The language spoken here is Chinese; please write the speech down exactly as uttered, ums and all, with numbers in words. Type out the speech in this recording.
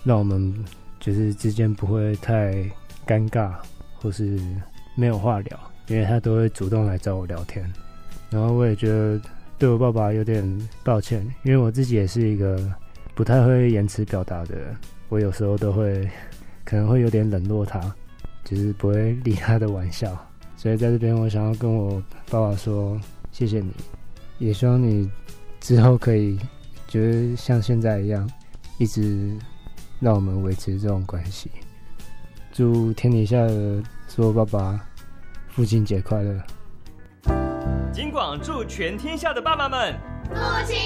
让我们就是之间不会太尴尬，或是没有话聊，因为他都会主动来找我聊天。然后我也觉得对我爸爸有点抱歉，因为我自己也是一个不太会言辞表达的人，我有时候都会可能会有点冷落他，就是不会理他的玩笑。所以在这边我想要跟我爸爸说谢谢你，也希望你之后可以就是像现在一样一直让我们维持这种关系。祝天底下的所有爸爸父亲节快乐。 金广祝全天下的爸爸们父亲